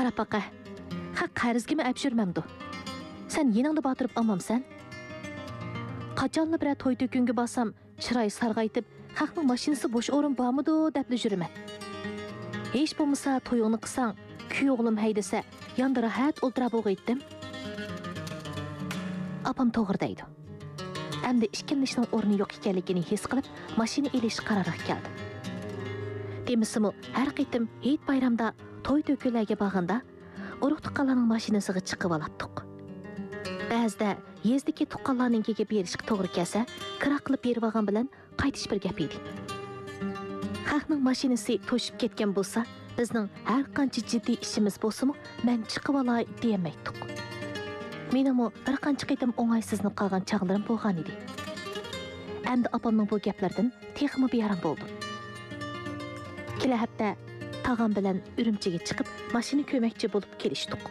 Qarab baqa. Haq qarzgimi əpşürməmdu. Sən yeningda batırıb almamsan? Qachonla bir to'y to'kunga borsam, chiroy sarg'aytib, haqning mashinasi bo'sh o'rin bormidi deb yuraman. Hech bo'lmasa to'yingni qilsang, kuyovlim haydasa, yonda rahat o'tirib o'g'aytdim. Apam to'g'ri deydi. Endi ishkilnishning o'rni yo'q ekanligini his qilib, mashina elish qaroriga keldi. Demisimi, har qitim Eid bayramda to'y to'kunlarga borganda, urug' tuqqanlarning mashinasiga chiqib oldik. Ba'zida yezdagi tuqqanlarninkiga berishga to'g'ri kelsa, kira qilib berib olgan bilan qaytish bir gap edi. Xalqning mashinasi to'shib ketgan bo'lsa, bizning har qancha jiddiy ishimiz bo'lsa-mu, men chiqib olay demaydik. Menimi bir qancha qitim o'ng'aysizlanib qolgan chog'larim bo'lgan edi. Endi opamning bu gaplardan texmi beyaram bo'ldim. Kela hafta tag'am bilan Urumchiga chiqib, mashina ko'makchi bo'lib kelishdik.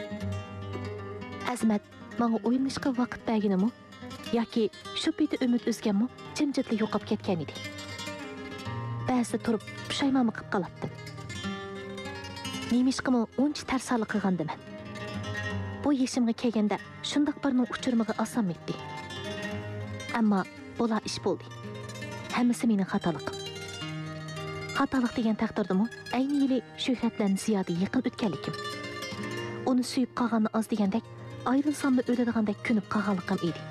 Azmat menga o'yinishga vaqt berganimi yoki shu paytda umid o'zganmi, jimjitlik yo'qolib ketgan edi. Ba'zida turib pushaymon qilib qolardim. Nemishqimi uncha tarsali qilgandiman. Bu yeshimga kelganda shundoq birning uchirmiga olsam edi. Ammo bo'la ish bo'ldi. Hammasi mening xatoliqim. Xatolik degan taqdirdimi, ayni yili Shuhrat bilan ziyoda yaqin o'tganligim. Uni suyib qolganni oz degandek, ayrılsamda o'ladigandek kunib qolganligim edi.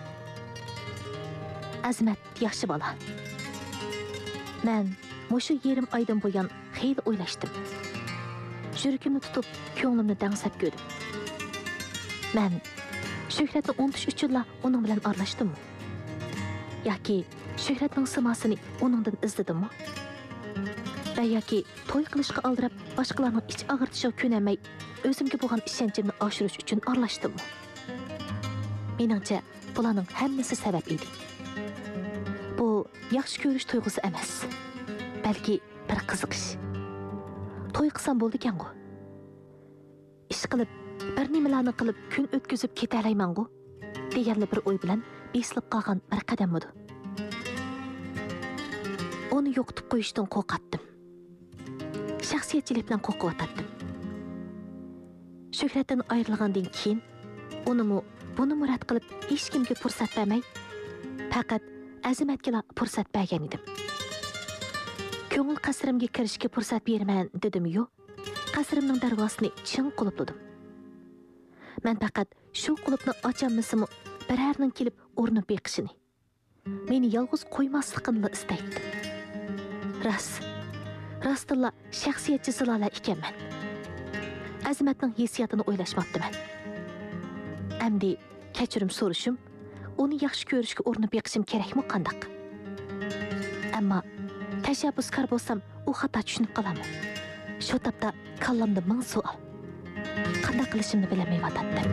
Azmat yaxshi bola. Men mushu yerim oydan bo'yon xeyli o'ylashdim. Yuragimni tutib, ko'nglimni dangsab ko'rdim. Men Shuhratni unutish uchunla uning bilan aralashdim. Yoki Shuhratning simasini uningdan izladimmi? Va yoki to'y qilishga aldirab, boshqalarning ich og'irtishiga ko'namay, o'zimga bo'lgan ishonchimni oshirish uchun aralashdim. Meningcha, bularning hammasi sabab edi. Bu yaxshi ko'rish tuyg'usi emas, balki bir qiziqish. To'y qilsam bo'ldi ekan-ku. Ish qilib, bir nimalarni qilib kun o'tkazib ketalayman-ku, deganli bir o'y bilan besilib qolgan bir qadam edi. Uni yo'qotib qo'yishdan qo'rqatdim. Shaxsiyatchilik bilan qo'rqib Shuhratdan ayrilgandan keyin buni murad qilib hech kimga fursat bermay, faqat Azimatga fursat bergan edim. Ko'ngil qasrimga kirishga fursat berman dedim-yu, qasrimning darvozasini chin qulfladim. Men faqat shu qulfni ochammisimi birarning kelib o'rnib beqishini, meni yolg'iz qo'ymasligini istaydim. Rostilla shaxsiyatchi zilola ekanman. Azimatning hissiyotini o'ylashmabdiman. Endi kechirim so'rashim, uni yaxshi ko'rishga urinib beqishim kerakmi qandaq? Ammo tashabbuskor bo'lsam, u xato tushunib qolaman. Shu topda kallamda ming savol. Qanday qilishimni bilmayotgandim.